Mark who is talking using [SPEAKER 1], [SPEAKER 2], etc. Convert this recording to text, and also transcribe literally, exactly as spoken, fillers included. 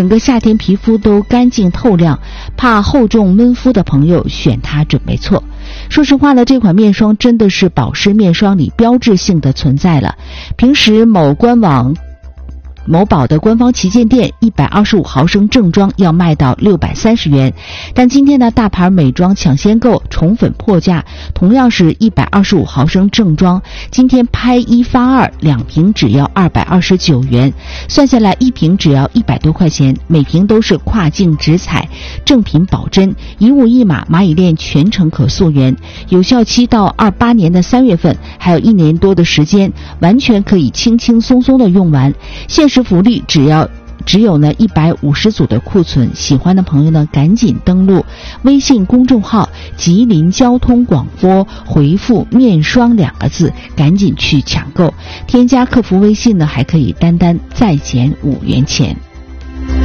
[SPEAKER 1] 整个夏天皮肤都干净透亮，怕厚重闷肤的朋友选它准没错。说实话呢，这款面霜真的是保湿面霜里标志性的存在了。平时某官网某宝的官方旗舰店一百二十五毫升正装要卖到六百三十元，但今天呢大牌美妆抢先购宠粉破价，同样是一百二十五毫升正装，今天拍一发二，两瓶只要二百二十九元，算下来一瓶只要一百多块钱，每瓶都是跨境直采，正品保真，一物一码，蚂蚁链全程可溯源，有效期到二八年的三月份，还有一年多的时间，完全可以轻轻松松的用完。限时福利只要只有呢一百五十组的库存，喜欢的朋友呢赶紧登录微信公众号吉林交通广播，回复面霜两个字，赶紧去抢购，添加客服微信呢还可以单单再减五元钱。